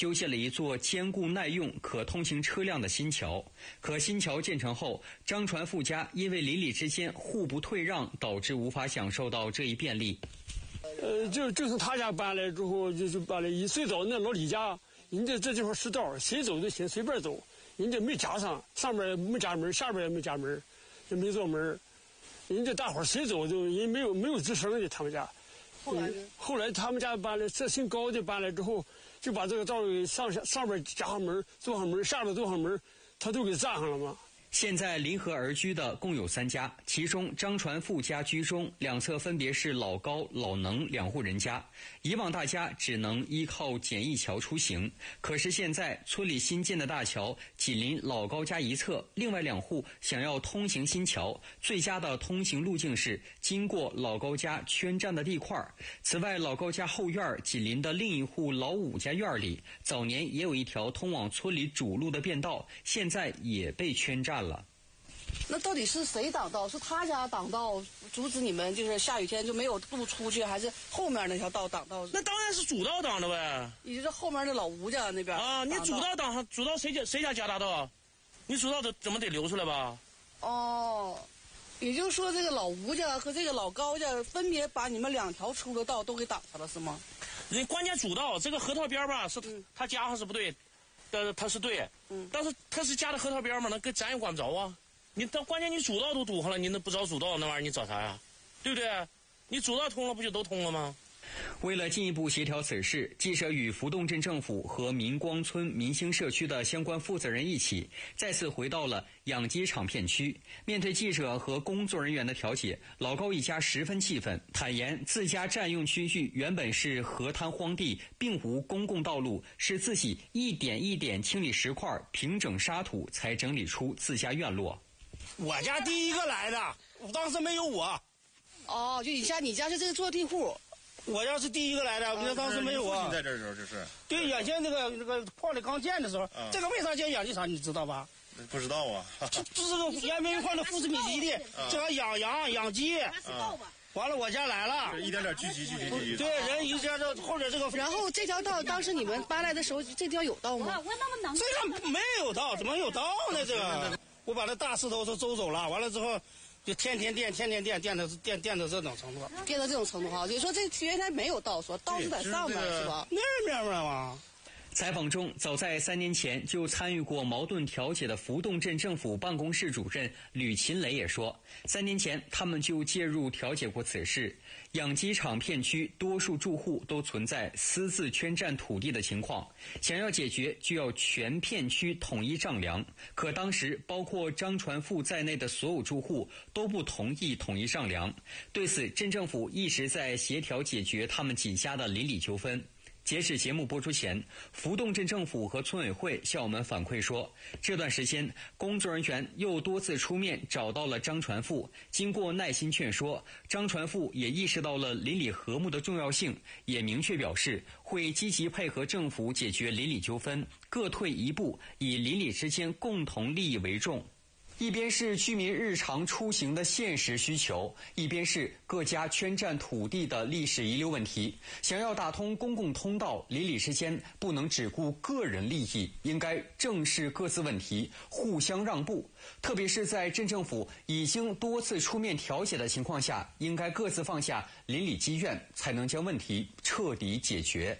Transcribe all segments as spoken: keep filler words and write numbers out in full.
修建了一座坚固耐用、可通行车辆的新桥。可新桥建成后，张传富家因为邻里之间互不退让，导致无法享受到这一便利。 呃，就就从他家搬来之后，就就搬来一最早那老李家，人家这地方是道，谁走就行，随便走，人家没加上，上面没加门，下边也没加门，也没做门，人家大伙谁走就人没有没有吱声的他们家。 后来呢？ 后来他们家搬来，这姓高的搬来之后，就把这个道给上下上边加上门，做上门，下边做上门，他都给占上了嘛。 现在临河而居的共有三家，其中张传富家居中，两侧分别是老高、老能两户人家。以往大家只能依靠简易桥出行，可是现在村里新建的大桥紧邻老高家一侧，另外两户想要通行新桥，最佳的通行路径是经过老高家圈占的地块。此外，老高家后院紧邻的另一户老五家院里，早年也有一条通往村里主路的便道，现在也被圈占了。 那到底是谁挡道？是他家挡道阻止你们，就是下雨天就没有路出去，还是后面那条道挡道？ 那当然是主道挡的呗。 也就是后面的老吴家那边啊，你主道挡，主道谁家谁家加大道？你主道怎怎么得留出来吧？ 哦，也就是说这个老吴家和这个老高家分别把你们两条出的道都给挡上了，是吗？ 人关键主道这个河套边吧，是、嗯、他加上是不对，但是他是对，嗯，但是他是加的河套边嘛，那跟咱也管不着啊。你到关键你主道都堵上了，你那不找主道那玩意儿你找啥呀？对不对？你主道通了不就都通了吗？ 为了进一步协调此事，记者与浮动镇政府和民光村民兴社区的相关负责人一起，再次回到了养鸡场片区。面对记者和工作人员的调解，老高一家十分气愤，坦言自家占用区域原本是河滩荒地，并无公共道路，是自己一点一点清理石块、平整沙土，才整理出自家院落。 我家第一个来的，当时没有我。 哦，就你家，你家是这个坐地户。 我家是第一个来的，我当时没有我。 在这儿时候就是。 对，原先那个那个矿里刚建的时候，啊、这个为啥建养鸡场，你知道吧？ 不知道啊。 这这是个延平矿的副食品基地，这还养羊养鸡。 啊。 完了，我家来了， 一点点聚集聚集聚集。 对，人一家这后边这个。 然后这条道，当时你们搬来的时候，这条有道吗？ 这个没有道，怎么有道呢？这个，我把那大石头都周走了，完了之后。就天天电，天天电，电到电电到这种程度， 电到这种程度哈，就是说这原来没有道，说道是在上面、这个、是吧？ 那面面嘛。 采访中，早在三年前就参与过矛盾调解的浮动镇政府办公室主任吕勤雷也说，三年前他们就介入调解过此事。养鸡场片区多数住户都存在私自圈占土地的情况，想要解决就要全片区统一丈量。可当时包括张传富在内的所有住户都不同意统一丈量。对此，镇政府一直在协调解决他们几家的邻里纠纷。截止节目播出前，浮动镇政府和村委会向我们反馈说，这段时间工作人员又多次出面找到了张传富，经过耐心劝说，张传富也意识到了邻里和睦的重要性，也明确表示会积极配合政府解决邻里纠纷，各退一步，以邻里之间共同利益为重。一边是居民日常出行的现实需求，一边是各家圈占土地的历史遗留问题。想要打通公共通道，邻里之间不能只顾个人利益，应该正视各自问题，互相让步。特别是在镇政府已经多次出面调解的情况下，应该各自放下邻里积怨，才能将问题彻底解决。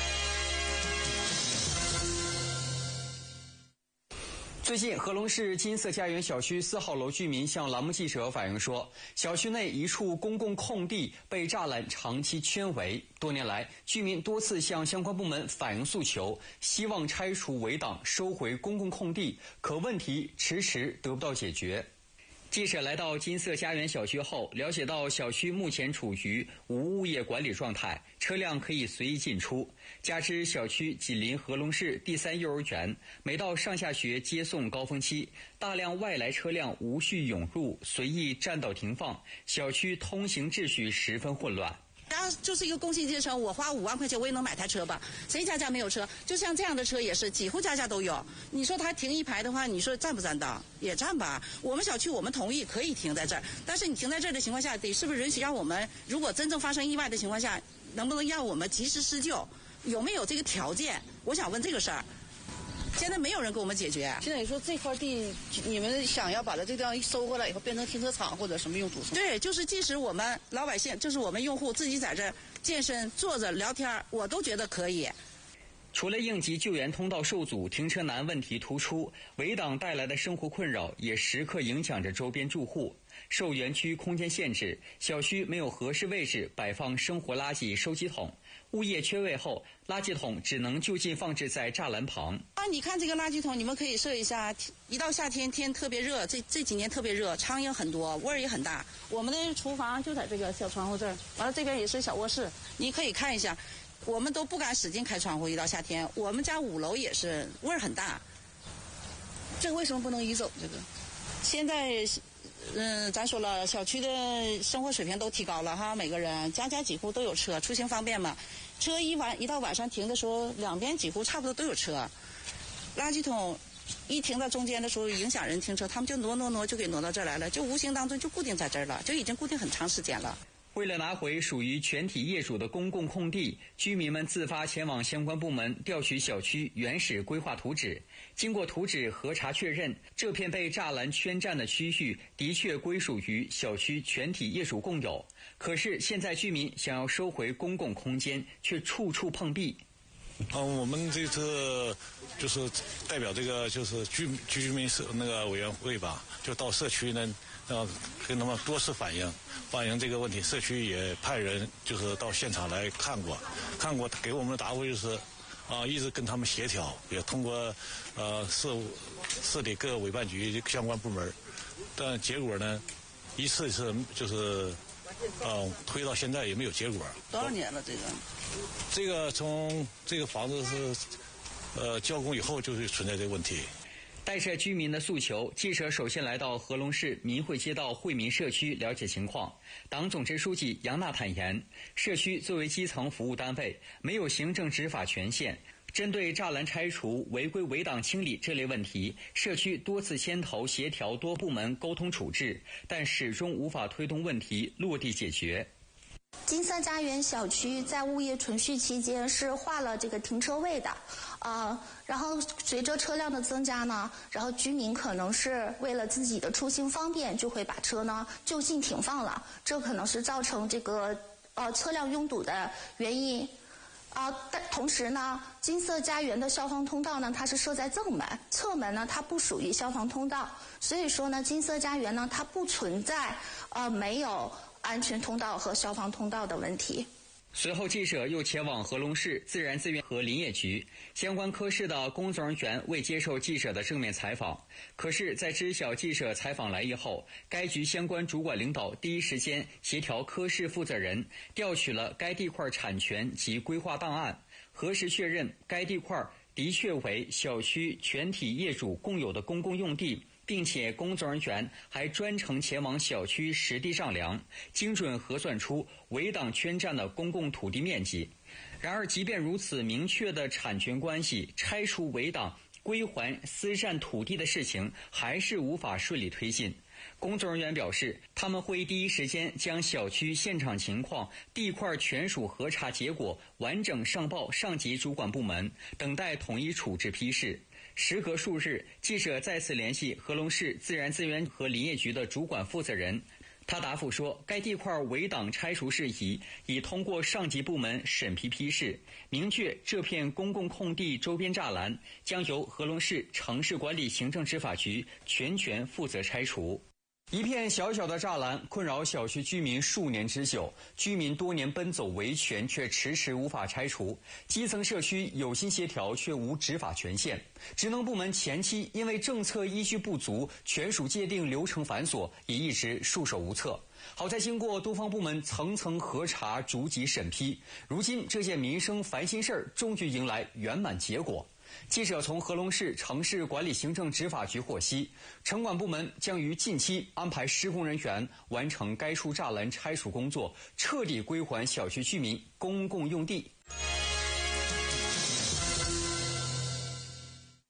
最近，贺龙市金色家园小区四号楼居民向栏目记者反映说，小区内一处公共空地被栅栏长期圈围。多年来，居民多次向相关部门反映诉求，希望拆除围挡，收回公共空地，可问题迟迟得不到解决。记者来到金色家园小区后，了解到小区目前处于无物业管理状态，车辆可以随意进出。加之小区紧邻和龙市第三幼儿园，每到上下学接送高峰期，大量外来车辆无序涌入，随意占道停放，小区通行秩序十分混乱。 然后就是一个公共汽车，我花五万块钱我也能买台车吧？谁家家没有车？就像这样的车也是几乎家家都有。你说他停一排的话，你说占不占道？也占吧。我们小区我们同意可以停在这儿，但是你停在这儿的情况下，得是不是允许让我们，如果真正发生意外的情况下，能不能让我们及时施救？ 有没有这个条件？我想问这个事儿。现在没有人给我们解决。 现在你说这块地，你们想要把它这个地方收过来以后变成停车场或者什么用途？ 对，就是即使我们老百姓，就是我们用户自己在这健身、坐着聊天，我都觉得可以。 除了应急救援通道受阻、停车难问题突出，围挡带来的生活困扰也时刻影响着周边住户。受园区空间限制，小区没有合适位置摆放生活垃圾收集桶，物业缺位后，垃圾桶只能就近放置在栅栏旁。 啊，你看这个垃圾桶，你们可以设一下。一到夏天，天特别热，这这几年特别热，苍蝇很多，味儿也很大。我们的厨房就在这个小窗户这儿，完了这边也是小卧室，你可以看一下。我们都不敢使劲开窗户，一到夏天，我们家五楼也是味儿很大。 这个为什么不能移走？这个现在。嗯，咱说了，小区的生活水平都提高了哈，每个人家家几乎都有车，出行方便嘛。车一晚一到晚上停的时候，两边几乎差不多都有车。垃圾桶一停到中间的时候，影响人停车，他们就挪挪挪就给挪到这儿来了，就无形当中就固定在这儿了，就已经固定很长时间了。 为了拿回属于全体业主的公共空地，居民们自发前往相关部门调取小区原始规划图纸。经过图纸核查确认，这片被栅栏圈占的区域的确归属于小区全体业主共有。可是现在居民想要收回公共空间，却处处碰壁。 嗯，我们这次就是代表这个就是居居民社那个委员会吧，就到社区呢，呃，跟他们多次反映，反映这个问题。社区也派人就是到现场来看过，看过给我们的答复就是，啊、呃，一直跟他们协调，也通过呃市市里各委办局相关部门，但结果呢，一次是就是，呃，推到现在也没有结果。 多少年了这个？ 这个从这个房子是，呃，交工以后就是存在这个问题。 带着居民的诉求，记者首先来到和龙市民汇街道惠民社区了解情况。党总支书记杨娜坦言，社区作为基层服务单位，没有行政执法权限。针对栅栏拆除、违规围挡清理这类问题，社区多次牵头协调多部门沟通处置，但始终无法推动问题落地解决。 金色家园小区在物业存续期间是划了这个停车位的，呃，然后随着车辆的增加呢，然后居民可能是为了自己的出行方便，就会把车呢就近停放了，这可能是造成这个呃车辆拥堵的原因。啊，但同时呢，金色家园的消防通道呢，它是设在正门，侧门呢它不属于消防通道，所以说呢，金色家园呢它不存在呃没有安全通道和消防通道的问题。 随后，记者又前往和龙市自然资源和林业局，相关科室的工作人员未接受记者的正面采访。可是，在知晓记者采访来意后，该局相关主管领导第一时间协调科室负责人，调取了该地块产权及规划档案，核实确认该地块的确为小区全体业主共有的公共用地。并且工作人员还专程前往小区实地丈量，精准核算出围挡圈占的公共土地面积。然而，即便如此明确的产权关系，拆除围挡、归还私占土地的事情还是无法顺利推进。工作人员表示，他们会第一时间将小区现场情况、地块权属核查结果完整上报上级主管部门，等待统一处置批示。时隔数日，记者再次联系和龙市自然资源和林业局的主管负责人，他答复说，该地块围挡拆除事宜已通过上级部门审批批示，明确这片公共空地周边栅栏将由和龙市城市管理行政执法局全权负责拆除。一片小小的栅栏困扰小区居民数年之久，居民多年奔走维权，却迟迟无法拆除。基层社区有心协调，却无执法权限。职能部门前期因为政策依据不足，权属界定流程繁琐，也一直束手无策。好在经过多方部门层层核查、逐级审批，如今这件民生烦心事儿终于迎来圆满结果。记者从和龙市城市管理行政执法局获悉，城管部门将于近期安排施工人员完成该处栅栏拆除工作，彻底归还小区居民公共用地。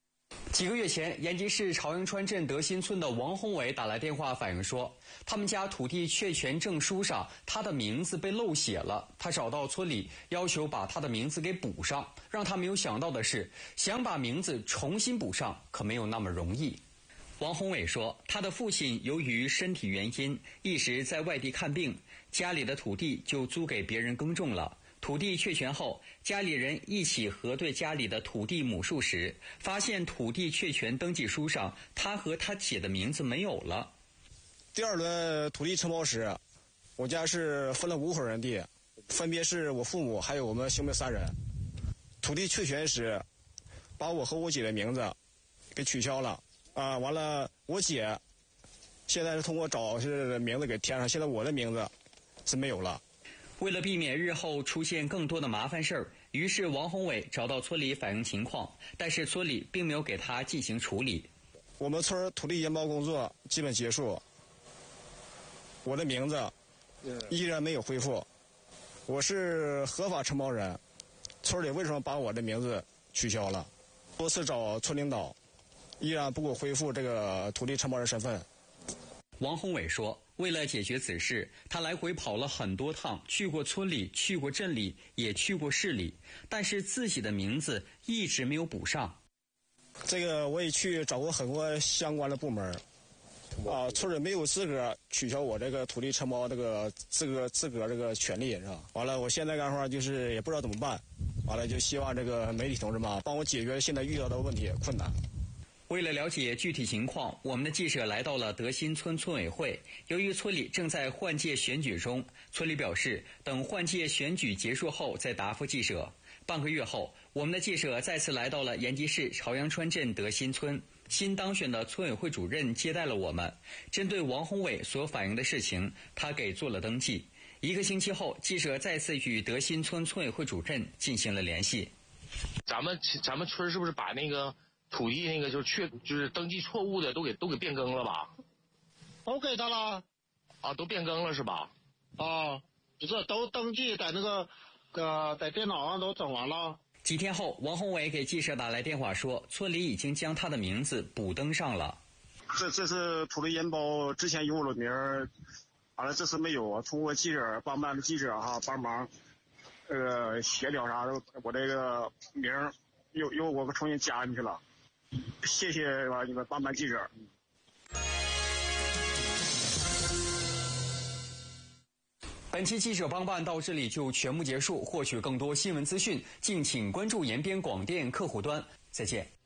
几个月前，延吉市朝阳川镇德新村的王宏伟打来电话反映说，他们家土地确权证书上他的名字被漏写了，他找到村里要求把他的名字给补上。让他没有想到的是，想把名字重新补上可没有那么容易。王宏伟说，他的父亲由于身体原因一直在外地看病，家里的土地就租给别人耕种了。土地确权后，家里人一起核对家里的土地亩数时，发现土地确权登记书上他和他姐的名字没有了。 第二轮土地承包时，我家是分了五口人地，分别是我父母还有我们兄妹三人。土地确权时，把我和我姐的名字给取消了啊！完了，我姐现在是通过找是名字给填上，现在我的名字是没有了。 为了避免日后出现更多的麻烦事儿，于是王宏伟找到村里反映情况，但是村里并没有给他进行处理。 我们村土地研包工作基本结束，我的名字依然没有恢复。我是合法承包人，村里为什么把我的名字取消了？多次找村领导，依然不给我恢复这个土地承包人身份。 王宏伟说，为了解决此事，他来回跑了很多趟，去过村里，去过镇里，也去过市里，但是自己的名字一直没有补上。 这个我也去找过很多相关的部门，啊，村里没有资格取消我这个土地承包这个资格资格这个权利，是吧？完了，我现在干活就是也不知道怎么办，完了就希望这个媒体同志们帮我解决现在遇到的问题困难。 为了了解具体情况，我们的记者来到了德新村村委会。由于村里正在换届选举中，村里表示等换届选举结束后再答复记者。半个月后，我们的记者再次来到了延吉市朝阳川镇德新村，新当选的村委会主任接待了我们。针对王宏伟所反映的事情，他给做了登记。一个星期后，记者再次与德新村村委会主任进行了联系。 咱们咱们村是不是把那个土地那个就是确就是登记错误的都给都给变更了吧？ 都给他了。 啊，都变更了是吧？ 啊，不是都登记在那个呃在电脑上都整完了。 几天后，王宏伟给记者打来电话说，村里已经将他的名字补登上了。 这这是土地研包之前有我的名儿，完了这次没有，通过记者帮办的记者哈帮忙，呃协调啥的，我这个名儿又又我重新加进去了。谢谢吧你们帮办记者。 本期记者帮办到这里就全部结束。获取更多新闻资讯，敬请关注延边广电客户端。再见。